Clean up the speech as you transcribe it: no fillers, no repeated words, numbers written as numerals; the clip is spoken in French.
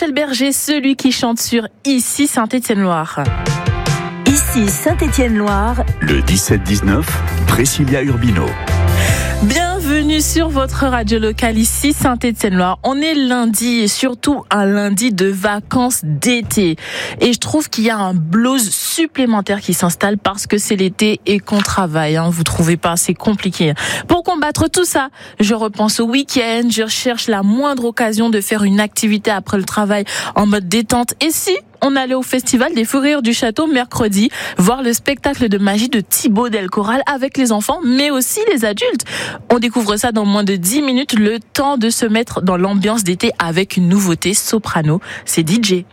Jean-Michel Berger, celui qui chante sur Ici Saint-Étienne-Loire. Ici Saint-Étienne-Loire. Le 17-19, Priscilla Urbino. Bienvenue sur votre radio locale ici Saint-Étienne-Loire. On est lundi et surtout un lundi de vacances d'été. Et je trouve qu'il y a un blues supplémentaire qui s'installe parce que c'est l'été et qu'on travaille. Vous trouvez pas, c'est compliqué. Pour combattre tout ça, je repense au week-end, je cherche la moindre occasion de faire une activité après le travail en mode détente. Et si on allait au festival des Fous Rires du Château mercredi, voir le spectacle de magie de Thibaut Delcoral avec les enfants, mais aussi les adultes. On découvre ça dans moins de 10 minutes, le temps de se mettre dans l'ambiance d'été avec une nouveauté soprano. C'est DJ.